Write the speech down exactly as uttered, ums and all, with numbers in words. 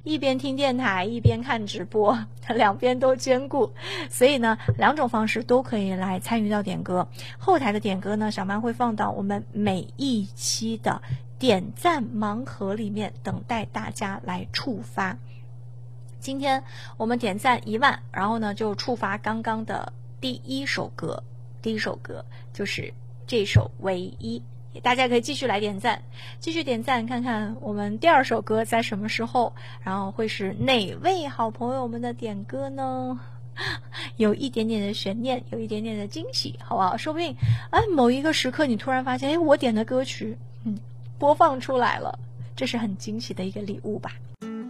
一边听电台一边看直播，两边都兼顾。所以呢，两种方式都可以来参与到点歌。后台的点歌呢，小曼会放到我们每一期的点赞盲盒里面，等待大家来触发。今天我们点赞一万，然后呢就触发刚刚的第一首歌，第一首歌就是这首唯一。大家可以继续来点赞，继续点赞，看看我们第二首歌在什么时候，然后会是哪位好朋友们的点歌呢？有一点点的悬念，有一点点的惊喜，好不好？说不定哎，某一个时刻你突然发现，哎，我点的歌曲嗯播放出来了，这是很惊喜的一个礼物吧。